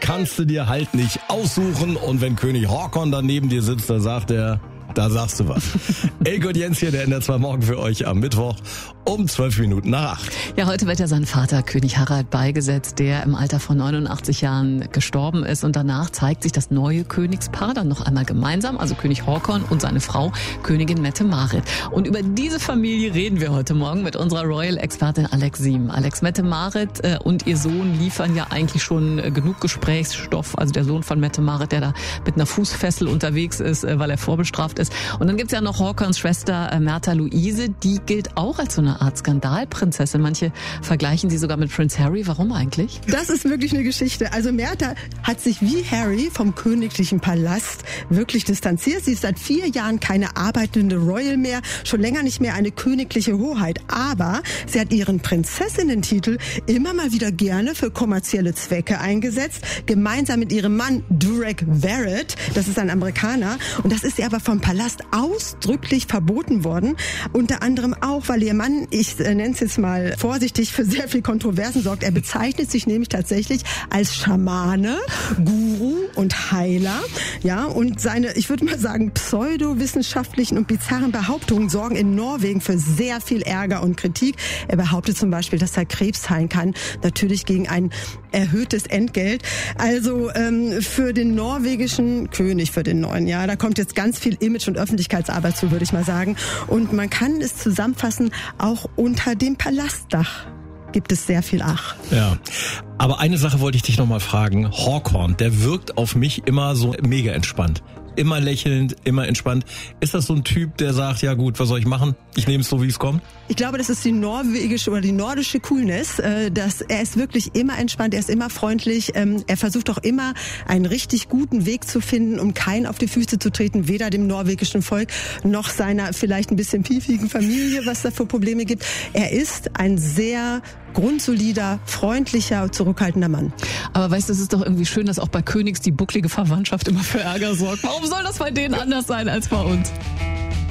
kannst du dir halt nicht aussuchen. Und wenn König Håkon dann neben dir sitzt, dann sagt er, da sagst du was. Elke und Jens hier, der NDR 2 Morgen für euch am Mittwoch um 7:12. Ja, heute wird ja sein Vater, König Harald, beigesetzt, der im Alter von 89 Jahren gestorben ist. Und danach zeigt sich das neue Königspaar dann noch einmal gemeinsam, also König Håkon und seine Frau, Königin Mette-Marit. Und über diese Familie reden wir heute Morgen mit unserer Royal-Expertin Alex Siem. Alex, Mette-Marit und ihr Sohn liefern ja eigentlich schon genug Gesprächsstoff. Also der Sohn von Mette-Marit, der da mit einer Fußfessel unterwegs ist, weil er vorbestraft ist. Und dann gibt's ja noch Håkons Schwester Märtha Louise, die gilt auch als so eine Art Skandalprinzessin. Manche vergleichen sie sogar mit Prince Harry. Warum eigentlich? Das ist wirklich eine Geschichte. Also Märtha hat sich wie Harry vom königlichen Palast wirklich distanziert. Sie ist seit 4 Jahren keine arbeitende Royal mehr, schon länger nicht mehr eine königliche Hoheit. Aber sie hat ihren Prinzessinnentitel immer mal wieder gerne für kommerzielle Zwecke eingesetzt, gemeinsam mit ihrem Mann Durek Verrett. Das ist ein Amerikaner. Und das ist ihr aber vom Palast ausdrücklich verboten worden. Unter anderem auch, weil ihr Mann, ich nenne es jetzt mal vorsichtig, für sehr viel Kontroversen sorgt. Er bezeichnet sich nämlich tatsächlich als Schamane, Guru und Heiler. Ja, und seine, ich würde mal sagen, pseudowissenschaftlichen und bizarren Behauptungen sorgen in Norwegen für sehr viel Ärger und Kritik. Er behauptet zum Beispiel, dass er Krebs heilen kann, natürlich gegen ein erhöhtes Entgelt. Also für den norwegischen König, für den neuen, ja, da kommt jetzt ganz viel Image- und Öffentlichkeitsarbeit zu, würde ich mal sagen. Und man kann es zusammenfassen, auch unter dem Palastdach gibt es sehr viel Ach. Ja, aber eine Sache wollte ich dich noch mal fragen. Håkon, der wirkt auf mich immer so mega entspannt. Immer lächelnd, immer entspannt. Ist das so ein Typ, der sagt, ja gut, was soll ich machen? Ich nehme es so, wie es kommt? Ich glaube, das ist die norwegische oder die nordische Coolness. Er ist wirklich immer entspannt, er ist immer freundlich. Er versucht auch immer, einen richtig guten Weg zu finden, um keinen auf die Füße zu treten, weder dem norwegischen Volk noch seiner vielleicht ein bisschen piefigen Familie, was da für Probleme gibt. Er ist ein sehr grundsolider, freundlicher, zurückhaltender Mann. Aber weißt du, es ist doch irgendwie schön, dass auch bei Königs die bucklige Verwandtschaft immer für Ärger sorgt. Warum soll das bei denen anders sein als bei uns?